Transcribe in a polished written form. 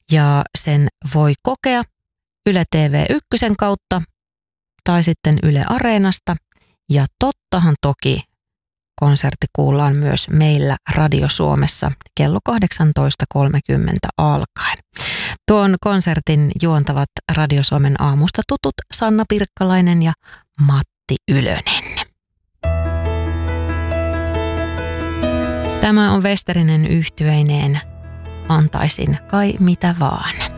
Ja sen voi kokea Yle TV1 kautta tai sitten Yle Areenasta. Ja tottahan toki konsertti kuullaan myös meillä Radio Suomessa kello 18.30 alkaen. Tuon konsertin juontavat Radio Suomen aamusta tutut Sanna Pirkkalainen ja Matti Ylönen. Tämä on Westerinen yhtyeineen Antaisin kai mitä vaan.